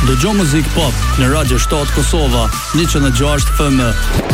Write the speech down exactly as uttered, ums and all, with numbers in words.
Dëgjo muzik pop në Radio shtat Kosova, njëqind e gjashtë F M.